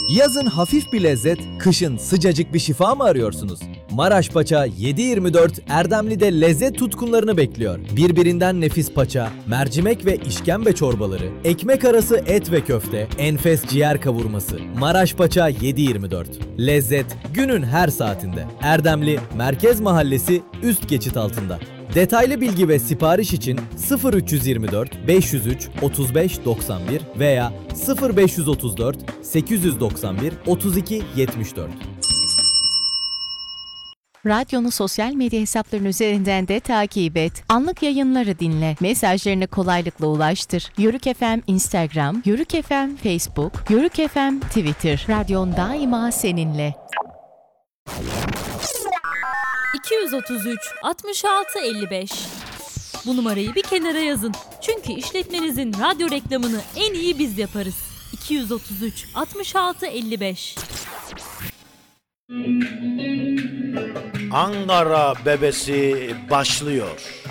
Yazın hafif bir lezzet, kışın sıcacık bir şifa mı arıyorsunuz? Maraş Paça 7/24 Erdemli'de lezzet tutkunlarını bekliyor. Birbirinden nefis paça, mercimek ve işkembe çorbaları, ekmek arası et ve köfte, enfes ciğer kavurması. Maraş Paça 7/24. Lezzet günün her saatinde. Erdemli Merkez Mahallesi üst geçit altında. Detaylı bilgi ve sipariş için 0324 503 35 91 veya 0534 891 32 74. Radyonu sosyal medya hesapların üzerinden de takip et. Anlık yayınları dinle. Mesajlarını kolaylıkla ulaştır. Yörük FM Instagram, Yörük FM Facebook, Yörük FM Twitter. Radyon daima seninle. 233 66 55. Bu numarayı bir kenara yazın. Çünkü işletmenizin radyo reklamını en iyi biz yaparız. 233 66 55. Ankara bebesi başlıyor.